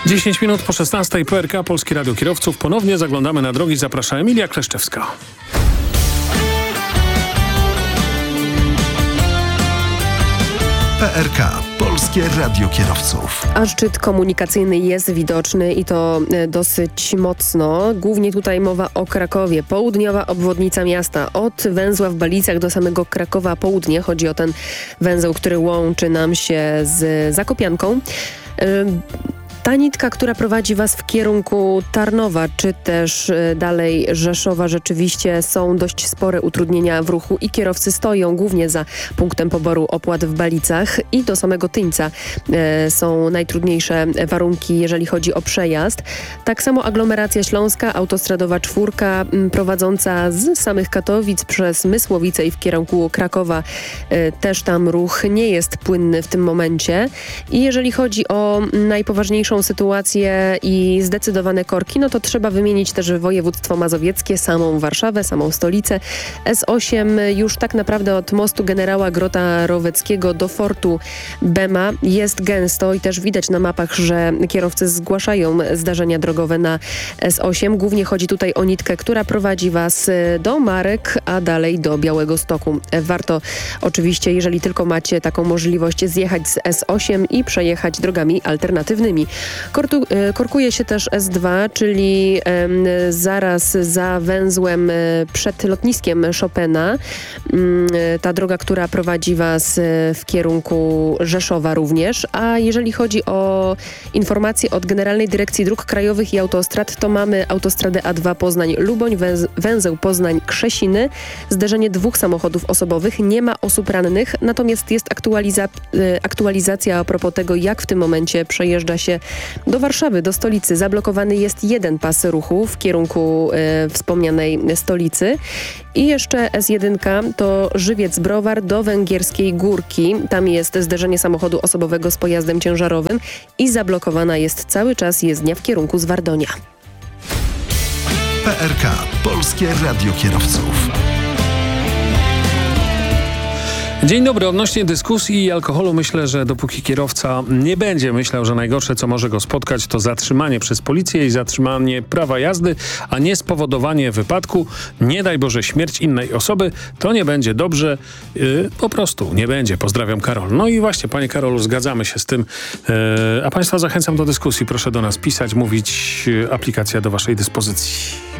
10 minut po 16 PRK Polskie Radio Kierowców. Ponownie zaglądamy na drogi. Zaprasza Emilia Kleszczewska. PRK Polskie Radio Kierowców. A szczyt komunikacyjny jest widoczny i to dosyć mocno. Głównie tutaj mowa o Krakowie. Południowa obwodnica miasta. Od węzła w Balicach do samego Krakowa południe. Chodzi o ten węzeł, który łączy nam się z Zakopianką. Ta nitka, która prowadzi Was w kierunku Tarnowa, czy też dalej Rzeszowa, rzeczywiście są dość spore utrudnienia w ruchu i kierowcy stoją głównie za punktem poboru opłat w Balicach i do samego Tyńca są najtrudniejsze warunki, jeżeli chodzi o przejazd. Tak samo aglomeracja śląska, autostradowa 4 prowadząca z samych Katowic przez Mysłowice i w kierunku Krakowa. Też tam ruch nie jest płynny w tym momencie. I jeżeli chodzi o najpoważniejszą sytuację i zdecydowane korki, no to trzeba wymienić też województwo mazowieckie, samą Warszawę, samą stolicę. S8 już tak naprawdę od mostu generała Grota Roweckiego do fortu Bema jest gęsto i też widać na mapach, że kierowcy zgłaszają zdarzenia drogowe na S8. Głównie chodzi tutaj o nitkę, która prowadzi Was do Marek, a dalej do Białegostoku. Warto oczywiście, jeżeli tylko macie taką możliwość, zjechać z S8 i przejechać drogami alternatywnymi. Korkuje się też S2, czyli zaraz za węzłem przed lotniskiem Chopina. Ta droga, która prowadzi Was w kierunku Rzeszowa również. A jeżeli chodzi o informacje od Generalnej Dyrekcji Dróg Krajowych i Autostrad, to mamy autostradę A2 Poznań-Luboń, węzeł Poznań-Krzesiny, zderzenie 2 samochodów osobowych. Nie ma osób rannych, natomiast jest aktualizacja a propos tego, jak w tym momencie przejeżdża się do Warszawy, do stolicy. Zablokowany jest jeden pas ruchu w kierunku wspomnianej stolicy. I jeszcze S1 to Żywiec-Browar do Węgierskiej Górki. Tam jest zderzenie samochodu osobowego z pojazdem ciężarowym i zablokowana jest cały czas jezdnia w kierunku Zwardonia. PRK Polskie Radio Kierowców. Dzień dobry. Odnośnie dyskusji i alkoholu myślę, że dopóki kierowca nie będzie myślał, że najgorsze, co może go spotkać, to zatrzymanie przez policję i zatrzymanie prawa jazdy, a nie spowodowanie wypadku, nie daj Boże śmierć innej osoby, to nie będzie dobrze. Po prostu nie będzie. Pozdrawiam, Karol. No i właśnie, panie Karolu, zgadzamy się z tym. A państwa zachęcam do dyskusji. Proszę do nas pisać, mówić. Aplikacja do waszej dyspozycji.